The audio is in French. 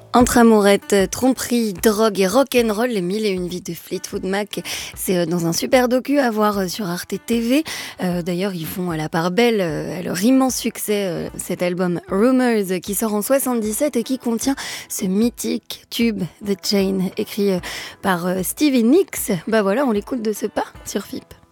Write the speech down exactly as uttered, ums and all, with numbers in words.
Entre amourette, tromperie, drogue et rock'n'roll, les mille et une vies de Fleetwood Mac, c'est euh, dans un super docu à voir euh, sur Arte T V. Euh, d'ailleurs, ils font à la part belle euh, à leur immense succès, euh, cet album Rumors qui sort en soixante-dix-sept et qui contient ce mythique tube The Chain, écrit euh, par euh, Stevie Nicks. Bah voilà, on l'écoute de ce pas sur F I P.